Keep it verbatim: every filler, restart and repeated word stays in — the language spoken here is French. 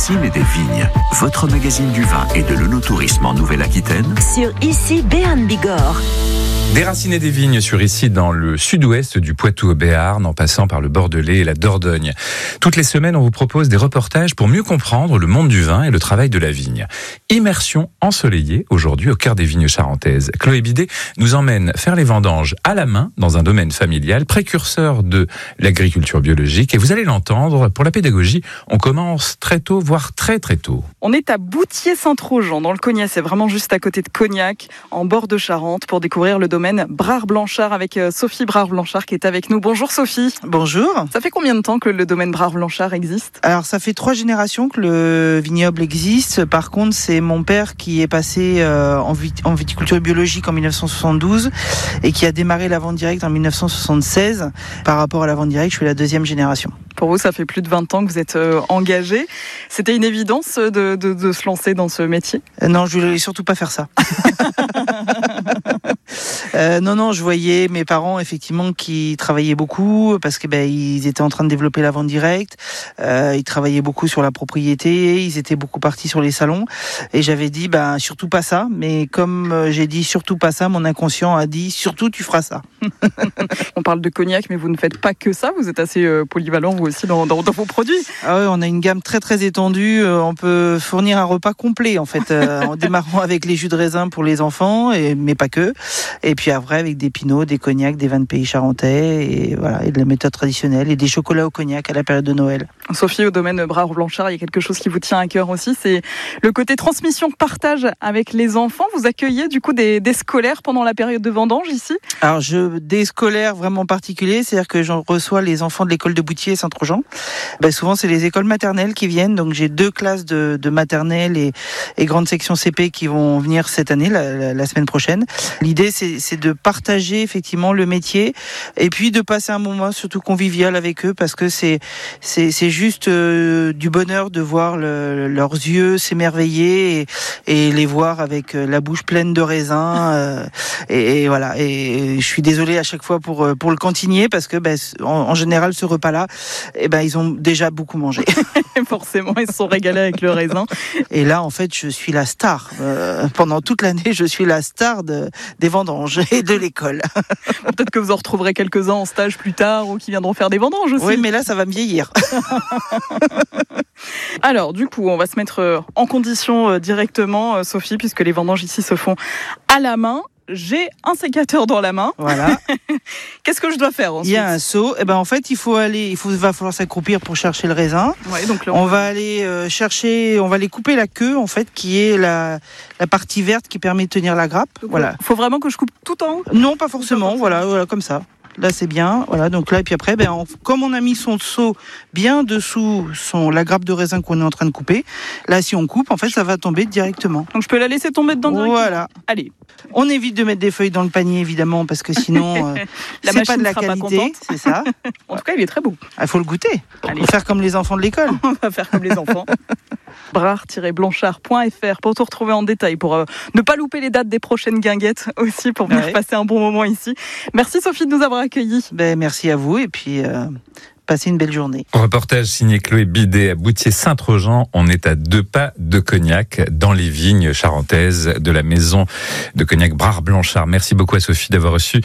racines et des vignes, votre magazine du vin et de l'œnotourisme en Nouvelle-Aquitaine. Sur Ici Béarn Bigorre. Des racines et des vignes sur Ici dans le sud-ouest du Poitou au Béarn, en passant par le Bordelais et la Dordogne. Toutes les semaines, on vous propose des reportages pour mieux comprendre le monde du vin et le travail de la vigne. Immersion ensoleillée aujourd'hui au cœur des vignes charentaises. Chloé Bidet nous emmène faire les vendanges à la main dans un domaine familial, précurseur de l'agriculture biologique. Et vous allez l'entendre, pour la pédagogie, on commence très tôt, voire très très tôt. On est à Boutier-Saint-Trojan, dans le Cognac. C'est vraiment juste à côté de Cognac, en bord de Charente, pour découvrir le domaine Brard-Blanchard avec Sophie Brard-Blanchard qui est avec nous. Bonjour Sophie. Bonjour. Ça fait combien de temps que le domaine Brard-Blanchard existe ? Alors ça fait trois générations que le vignoble existe. Par contre, c'est mon père qui est passé euh, en, vit- en viticulture biologique en dix-neuf cent soixante-douze et qui a démarré la vente directe en dix-neuf cent soixante-seize. Par rapport à la vente directe, je suis la deuxième génération. Pour vous, ça fait plus de vingt ans que vous êtes euh, engagé. C'était une évidence de, de, de se lancer dans ce métier ? euh, Non, je voulais surtout pas faire ça. Euh, non, non, je voyais mes parents effectivement qui travaillaient beaucoup parce que ben ils étaient en train de développer la vente directe. Euh, ils travaillaient beaucoup sur la propriété, ils étaient beaucoup partis sur les salons et j'avais dit ben surtout pas ça. Mais comme euh, j'ai dit surtout pas ça, mon inconscient a dit surtout tu feras ça. On parle de cognac, mais vous ne faites pas que ça. Vous êtes assez euh, polyvalent vous aussi dans, dans, dans vos produits. Ah ouais, on a une gamme très très étendue. Euh, on peut fournir un repas complet en fait, euh, en démarrant avec les jus de raisin pour les enfants, et mais pas que. Et puis après avec des pinots, des cognacs, des vins de pays charentais et voilà, et de la méthode traditionnelle et des chocolats au cognac à la période de Noël. Sophie, au domaine Brard-Blanchard, il y a quelque chose qui vous tient à cœur aussi, c'est le côté transmission, partage avec les enfants. Vous accueillez du coup des, des scolaires pendant la période de vendange ici ? Alors je des scolaires vraiment particuliers, c'est-à-dire que j'en reçois les enfants de l'école de Boutier et Saint-Trojan. Ben, souvent c'est les écoles maternelles qui viennent, donc j'ai deux classes de, de maternelle et, et grande section C P qui vont venir cette année, la, la, la semaine prochaine. L'idée c'est, c'est de partager effectivement le métier et puis de passer un moment surtout convivial avec eux parce que c'est c'est, c'est juste euh, du bonheur de voir le, leurs yeux s'émerveiller et, et les voir avec la bouche pleine de raisins euh, et, et voilà. Et je suis désolée à chaque fois pour pour le cantinier parce que ben, en, en général ce repas-là, eh ben ils ont déjà beaucoup mangé. Forcément, ils se sont régalés avec le raisin. Et là, en fait, je suis la star. Euh, pendant toute l'année, je suis la star de, des vendanges et de l'école. Peut-être que vous en retrouverez quelques-uns en stage plus tard ou qui viendront faire des vendanges aussi. Oui, mais là, ça va me vieillir. Alors, du coup, on va se mettre en condition directement, Sophie, puisque les vendanges ici se font à la main. J'ai un sécateur dans la main. Voilà. Qu'est-ce que je dois faire ensuite ? Il y a un seau. Et ben en fait, il faut aller, il faut, va falloir s'accroupir pour chercher le raisin. Ouais, donc là, on... on va aller euh, chercher, on va aller couper la queue en fait, qui est la la partie verte qui permet de tenir la grappe. Donc, voilà. Faut vraiment que je coupe tout en haut ? Non, pas forcément. Voilà, voilà, comme ça. Là, c'est bien. Voilà, donc là, et puis après, ben, on, comme on a mis son seau bien dessous son, la grappe de raisin qu'on est en train de couper, là, si on coupe, en fait, ça va tomber directement. Donc, je peux la laisser tomber dedans directement ? Voilà. Allez. On évite de mettre des feuilles dans le panier, évidemment, parce que sinon, euh, la c'est pas de la sera qualité. C'est ça. En tout cas, il est très beau. Il faut le goûter. Allez. On va faire comme les enfants de l'école. On va faire comme les enfants. brard tiret blanchard point f r pour tout retrouver en détail, pour euh, ne pas louper les dates des prochaines guinguettes aussi, pour venir ouais. passer un bon moment ici. Merci Sophie de nous avoir accueillis. Ben, merci à vous et puis euh, passez une belle journée. Reportage signé Chloé Bidet à Boutier-Saint-Trojan. On est à deux pas de Cognac dans les vignes charentaises de la maison de Cognac Brard-Blanchard. Merci beaucoup à Sophie d'avoir reçu